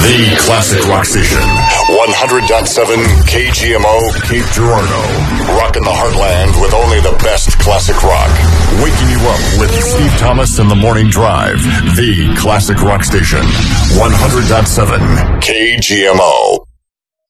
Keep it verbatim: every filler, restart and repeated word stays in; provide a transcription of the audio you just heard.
The Classic Rock Station. one hundred point seven K G M O, Cape Girardeau. Rocking the heartland with only the best classic rock. Waking you up with Steve Thomas and the Morning Drive. The Classic Rock Station. one hundred point seven K G M O.